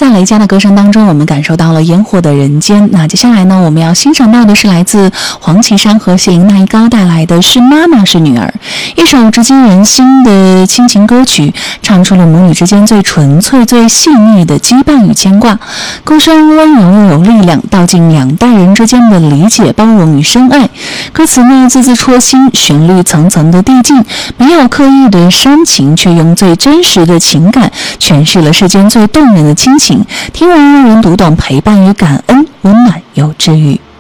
在雷佳的歌声当中，我们感受到了烟火的人间。那接下来呢，我们要欣赏到的是来自黄绮珊和谢琳娜一高带来的是《妈妈是女儿》，一首直击人心的亲情歌曲，唱出了母女之间最纯粹、最细腻的羁绊与牵挂。歌声温柔又有力量，道尽两代人之间的理解、包容与深爱。歌词呢，字字戳心，旋律层层的递进，没有刻意的煽情，却用最真实的情感诠释了世间最动人的亲情。听完让人读懂陪伴与感恩，温暖又治愈。